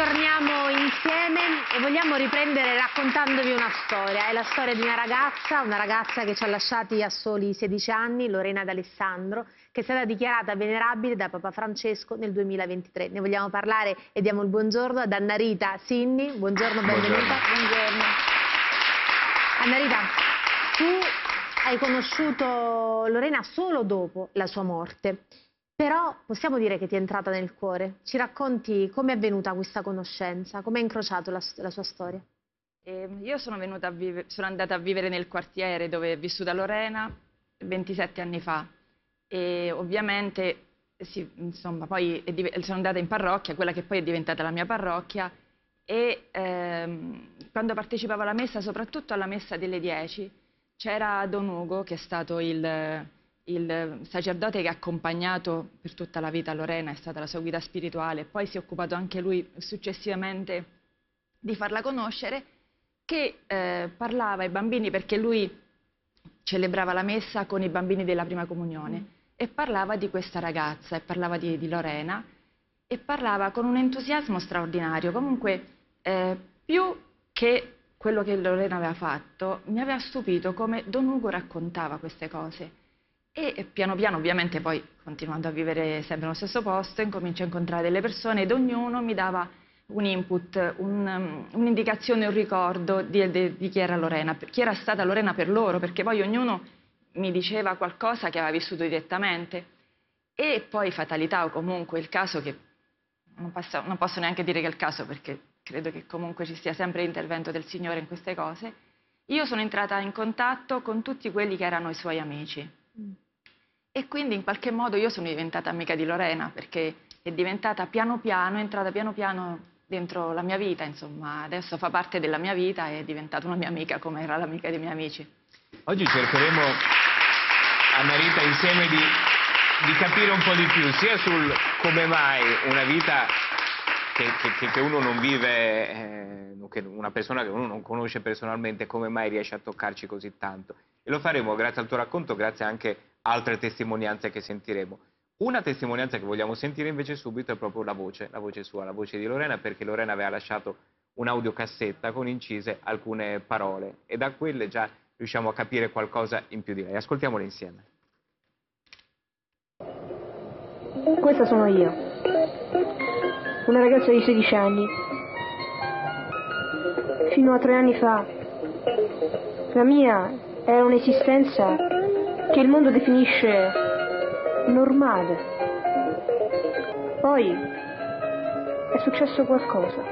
torniamo insieme e vogliamo riprendere raccontandovi una storia. È la storia di una ragazza che ci ha lasciati a soli 16 anni, Lorena D'Alessandro, che è stata dichiarata venerabile da Papa Francesco nel 2023. Ne vogliamo parlare e diamo il buongiorno ad Annarita Sinni. Buongiorno, benvenuta. Buongiorno. Annarita, tu hai conosciuto Lorena solo dopo la sua morte. Però possiamo dire che ti è entrata nel cuore. Ci racconti come è avvenuta questa conoscenza, come è incrociato la sua storia? Io sono andata a vivere nel quartiere dove è vissuta Lorena 27 anni fa e ovviamente insomma, poi sono andata in parrocchia, quella che poi è diventata la mia parrocchia, e quando partecipavo alla messa, soprattutto alla messa delle 10, c'era Don Ugo, che è stato il sacerdote che ha accompagnato per tutta la vita Lorena, è stata la sua guida spirituale, poi si è occupato anche lui successivamente di farla conoscere, che parlava ai bambini, perché lui celebrava la messa con i bambini della prima comunione, e parlava di questa ragazza, e parlava di Lorena, e parlava con un entusiasmo straordinario. Comunque, più che quello che Lorena aveva fatto, mi aveva stupito come Don Ugo raccontava queste cose. E piano piano, ovviamente, poi continuando a vivere sempre nello stesso posto, incomincio a incontrare delle persone ed ognuno mi dava un input, un'indicazione, un ricordo di chi era Lorena, chi era stata Lorena per loro, perché poi ognuno mi diceva qualcosa che aveva vissuto direttamente. E poi fatalità, o comunque il caso, che non posso neanche dire che è il caso, perché credo che comunque ci sia sempre l'intervento del Signore in queste cose, io sono entrata in contatto con tutti quelli che erano i suoi amici. E quindi in qualche modo io sono diventata amica di Lorena, perché è diventata piano piano, è entrata piano piano dentro la mia vita, insomma, adesso fa parte della mia vita e è diventata una mia amica come era l'amica dei miei amici. Oggi cercheremo, Annarita, insieme di capire un po' di più, sia sul come mai una vita che uno non vive, una persona che uno non conosce personalmente, come mai riesce a toccarci così tanto. E lo faremo grazie al tuo racconto, grazie anche a altre testimonianze che sentiremo. Una testimonianza che vogliamo sentire invece subito è proprio la voce sua, la voce di Lorena, perché Lorena aveva lasciato un'audiocassetta con incise alcune parole e da quelle già riusciamo a capire qualcosa in più di lei. Ascoltiamole insieme. Questa sono io, una ragazza di 16 anni. Fino a 3 anni fa la mia era un'esistenza che il mondo definisce normale. Poi è successo qualcosa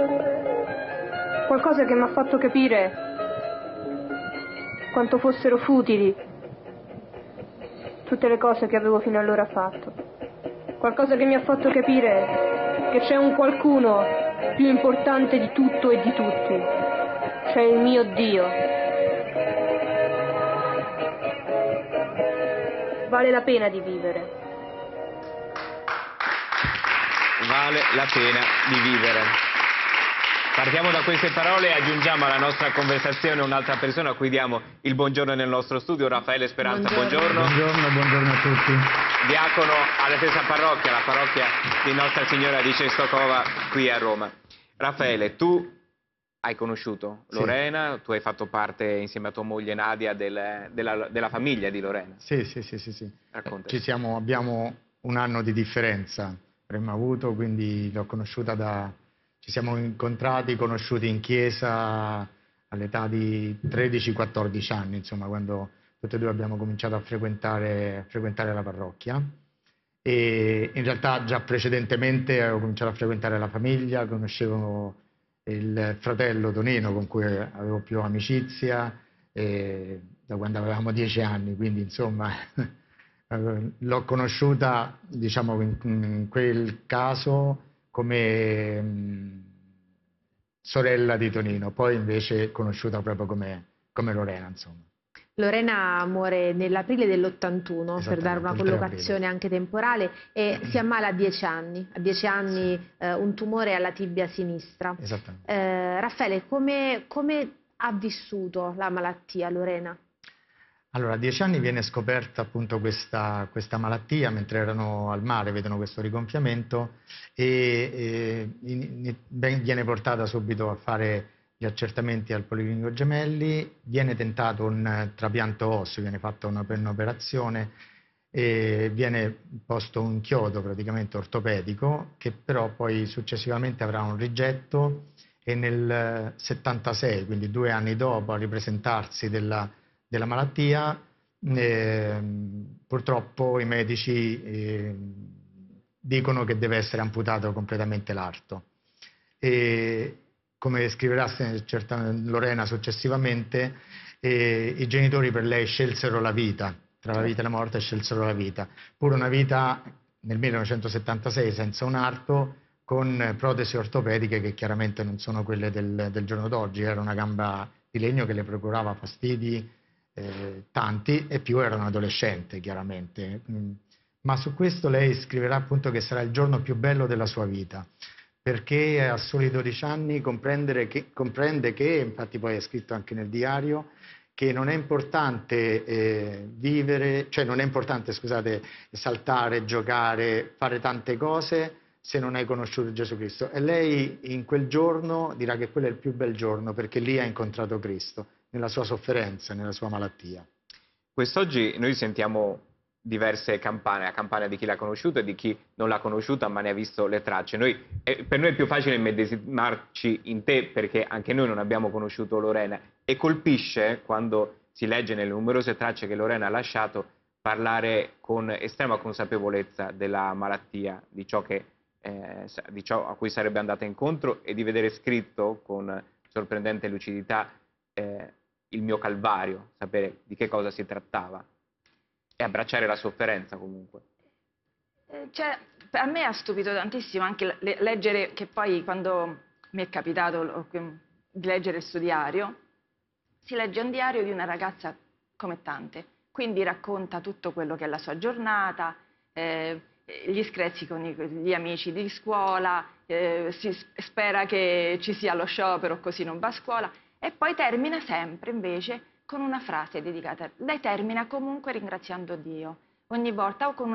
che mi ha fatto capire quanto fossero futili tutte le cose che avevo fino allora fatto. Qualcosa che mi ha fatto capire che c'è un qualcuno più importante di tutto e di tutti. C'è il mio Dio. Vale la pena di vivere. Vale la pena di vivere. Partiamo da queste parole e aggiungiamo alla nostra conversazione un'altra persona a cui diamo il buongiorno nel nostro studio, Raffaele Speranza. Buongiorno. Buongiorno a tutti. Diacono alla stessa parrocchia, la parrocchia di Nostra Signora di Cestokova qui a Roma. Raffaele, tu hai conosciuto Lorena, sì. Tu hai fatto parte insieme a tua moglie Nadia della famiglia di Lorena. Sì. Raccontaci. Abbiamo un anno di differenza, avremmo avuto, quindi l'ho conosciuta ci siamo incontrati, conosciuti in chiesa all'età di 13-14 anni, insomma, quando tutti e due abbiamo cominciato a frequentare la parrocchia. E in realtà già precedentemente avevo cominciato a frequentare la famiglia, conoscevo il fratello Tonino con cui avevo più amicizia da quando avevamo 10 anni, quindi insomma l'ho conosciuta, diciamo, in quel caso come sorella di Tonino, poi invece conosciuta proprio come Lorena, insomma. Lorena muore nell'aprile dell'81, per dare una collocazione anche temporale, e si ammala a 10 anni. A 10 anni un tumore alla tibia sinistra. Esattamente. Raffaele, come ha vissuto la malattia Lorena? Allora, a 10 anni viene scoperta appunto questa malattia, mentre erano al mare, vedono questo rigonfiamento viene portata subito a fare gli accertamenti al Policlinico Gemelli, viene tentato un trapianto osseo, viene fatta un'operazione e viene posto un chiodo praticamente ortopedico che però poi successivamente avrà un rigetto e nel 76, quindi 2 anni dopo, a ripresentarsi della malattia, purtroppo i medici dicono che deve essere amputato completamente l'arto. E come scriverà Lorena successivamente, i genitori per lei scelsero la vita, tra la vita e la morte scelsero la vita, pure una vita nel 1976 senza un arto, con protesi ortopediche che chiaramente non sono quelle del giorno d'oggi, era una gamba di legno che le procurava fastidi tanti, e più era un adolescente chiaramente. Ma su questo lei scriverà appunto che sarà il giorno più bello della sua vita, perché a soli 12 anni comprende che, infatti poi è scritto anche nel diario, che non è importante vivere, cioè non è importante, scusate, saltare, giocare, fare tante cose se non hai conosciuto Gesù Cristo. E lei in quel giorno dirà che quello è il più bel giorno, perché lì ha incontrato Cristo, nella sua sofferenza, nella sua malattia. Quest'oggi noi sentiamo diverse campane, la campana di chi l'ha conosciuta e di chi non l'ha conosciuta ma ne ha visto le tracce. Per noi è più facile immedesimarci in te, perché anche noi non abbiamo conosciuto Lorena, e colpisce, quando si legge nelle numerose tracce che Lorena ha lasciato, parlare con estrema consapevolezza della malattia, di ciò a cui sarebbe andata incontro, e di vedere scritto con sorprendente lucidità il mio calvario, sapere di che cosa si trattava e abbracciare la sofferenza comunque. A me ha stupito tantissimo anche leggere, che poi quando mi è capitato di leggere il suo diario, si legge un diario di una ragazza come tante, quindi racconta tutto quello che è la sua giornata, gli screzi con gli amici di scuola, si spera che ci sia lo sciopero così non va a scuola, e poi termina sempre invece con una frase dedicata. Lei termina comunque ringraziando Dio, ogni volta, o con